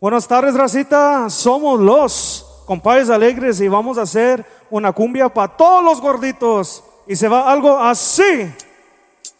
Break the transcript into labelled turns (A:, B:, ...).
A: Buenas tardes, racita. Somos los compadres alegres y vamos a hacer una cumbia para todos los gorditos. Y se va algo así.